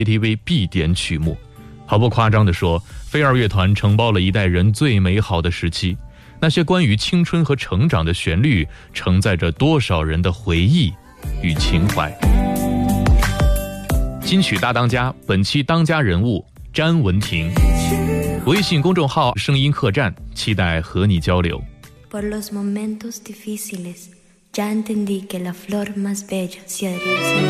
KTV 必点曲目。毫不夸张地说，飞儿乐团承包了一代人最美好的时期，那些关于青春和成长的旋律，承载着多少人的回忆与情怀。金曲大当家，本期当家人物詹雯婷，微信公众号声音客栈，期待和你交流。 Por los momentos difíciles, ya entendí que la flor más bella se